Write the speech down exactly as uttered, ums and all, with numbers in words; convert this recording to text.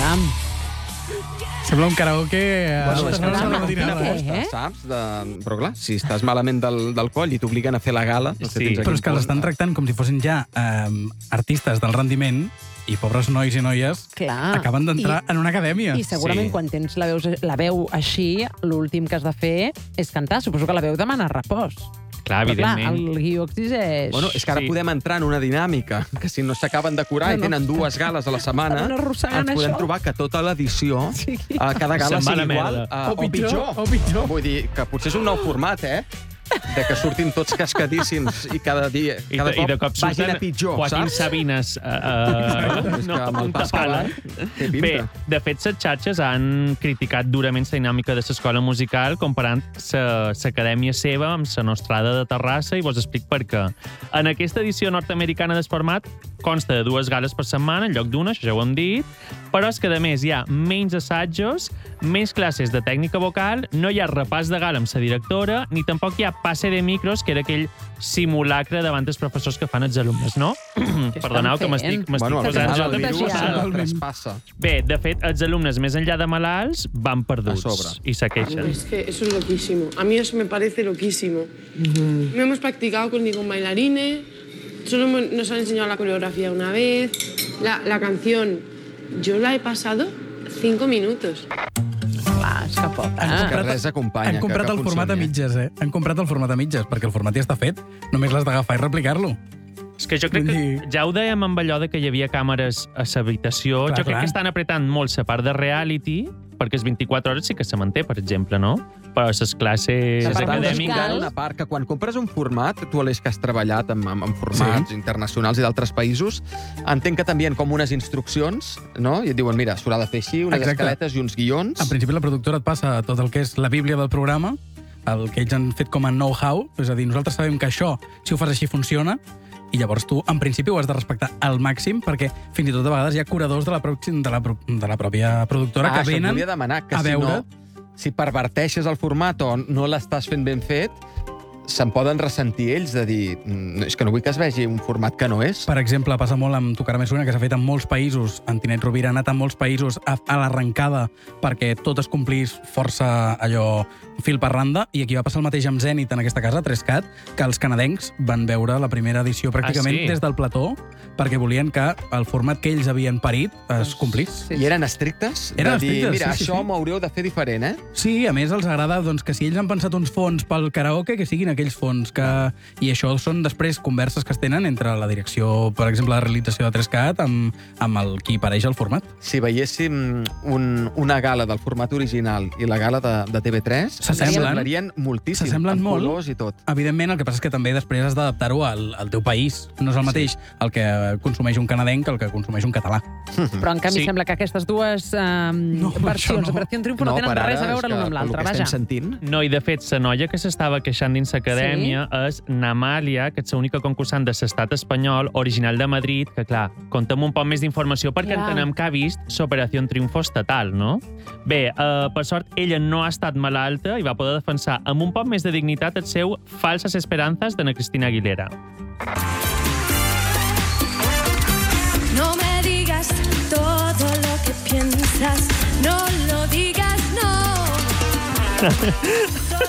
Caram. Sembla un karaoke... Bueno, és que Caram, no quina aposta, eh? saps? De... Però clar, si estàs malament del, del coll i t'obliguen a fer la gala... No sé Sí. fins a Però quin és que punt, l'estan tractant com si fossin ja eh, artistes del rendiment i pobres nois i noies Clar. acaben d'entrar I- en una acadèmia. I segurament Sí. quan tens la veu, la veu així, l'últim que has de fer és cantar. Suposo que la veu demana repòs. Clar, Però clar, evidentment. el guió exigeix... Bueno, és que ara Sí. podem entrar en una dinàmica, que si no s'acaben de curar No, i no. tenen dues gales a la setmana, Estaven arrossegant ens podem això. trobar que tota l'edició, Sí. a cada gala Se'n va a sigui la igual, merda. uh, O pitjor, o pitjor. Vull dir que potser és un nou format, eh? De que surtin tots cascadíssims i cada dia, I, cada de, I de cop vagin surten a pitjor, Joaquín saps? Sabines uh, Exacte, és no, que amb el amb pas que tapala. van, té pinta. Bé, de fet, les xarxes han criticat durament la dinàmica de l'escola musical comparant l'acadèmia seva amb la nostrada de Terrassa i vos explic per què. En aquesta edició nord-americana del format consta de dues gales per setmana en lloc d'una, això ja ho hem dit, però és que, a més, hi ha menys assajos, menys classes de tècnica vocal, no hi ha repàs de gala amb la directora, ni tampoc hi ha passe de micros, que era aquell simulacre davant dels professors que fan els alumnes, no? Perdoneu que fent? m'estic m'estic Bueno, al posant final jo el de virus plagiar. eh, traspassa. Bé, de fet, els alumnes, més enllà de malalts, van perduts. A sobre. I se queixen. Es que eso es loquísimo. A mí eso me parece loquísimo. No hemos practicado con ningún bailarine, solo hemos- nos han enseñado la coreografía una vez. La, la canción, yo la he pasado cinco minutos. Clar, és que poc. Han Ah. Que res acompanya, han que- comprat que el format a funcioni, eh? mitges, eh? Han comprat el format a mitges, perquè el format ja està fet. Només l'has d'agafar i replicar-lo. És que jo crec Vull que dir- ja ho dèiem amb allò de que hi havia càmeres a l'habitació. Clar, Jo crec clar. que estan apretant molt la part de reality, perquè és vint-i-quatre hores sí que se manté, per exemple, no? Però les classes La part Estan acadèmiques... musical. descobrint una part que quan compres un format, tu, Aleix, que has treballat amb, amb, amb formats sí. internacionals i d'altres països, entenc que t'envien com unes instruccions, no? I et diuen, mira, s'haurà de fer així, unes Exacte. escaletes i uns guions. En principi, la productora et passa tot el que és la bíblia del programa, el que ells han fet com a know-how, és a dir, nosaltres sabem que això, si ho fas així, funciona, i llavors tu, en principi, ho has de respectar al màxim, perquè fins i tot a vegades hi ha curadors de la, pro de la, pro de la pròpia productora ah, que això et venen volia demanar, que a si veure... no, si perverteixes el format o no l'estàs fent ben fet, se'n poden ressentir ells de dir "Mm, és que no vull que es vegi un format que no és". Per exemple, passa molt amb Tocar Més Una, que s'ha fet en molts països. En Tinet Rovira ha anat a molts països a, a l'arrencada perquè tot es complís força allò fil per randa, i aquí va passar el mateix amb Zenit, en aquesta casa, tres cat, que els canadencs van veure la primera edició pràcticament Ah, sí? des del plató, perquè volien que el format que ells havien parit es complís. I eren estrictes? Eren de dir, estrictes, mira, sí, sí, això sí. m'ho hauríeu de fer diferent, eh? Sí, a més els agrada doncs, que si ells han pensat uns fons pel karaoke, que siguin aquells fons. Que... I això són després converses que es tenen entre la direcció, per exemple, la realització de tres cat amb, amb el qui pareix el format. Si veiéssim un, una gala del format original i la gala de, de T V tres, S'assemblen. semblarien moltíssim. S'assemblen amb molt. colors i tot. Evidentment, el que passa és que també després has d'adaptar-ho al, al teu país. No és el mateix el que consumeix un canadenc que el que consumeix un català. Però, en canvi, Sí. sembla que aquestes dues um, No, versions, això no. Operació Triunfo, no, tenen per ara, res a veure és que l'una amb pel l'altra. que Vaja. estem sentint, No, i de fet, la noia que s'estava queixant dins l'acadèmia sí? és Namàlia, que és l'única concursant de l'estat espanyol, original de Madrid, que, clar, contem un poc més d'informació perquè Clar. entenem que ha vist l'Operació Triunfo estatal, no? Bé, eh, per sort, ella no ha estat malalta i va poder defensar amb un poc més de dignitat el seu Falses Esperanzas d'Ana Cristina Aguilera. No me digas todo lo que piensas, no lo digas, no.